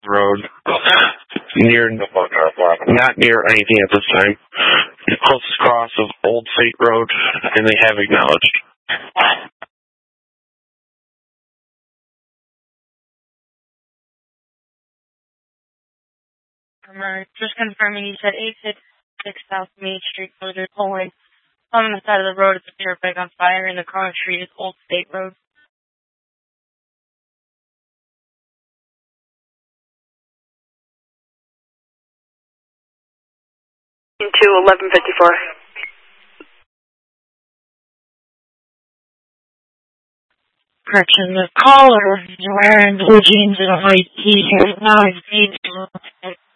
road. Near, not near anything at this time. The closest cross of Old State Road, and they have acknowledged. Just confirming, you said 856 South Main Street, Northern Poland. On the side of the road is a beer bag on fire, and the cross street is Old State Road. Into 1154. Correction, the caller is wearing blue jeans and a white t-shirt. Now he's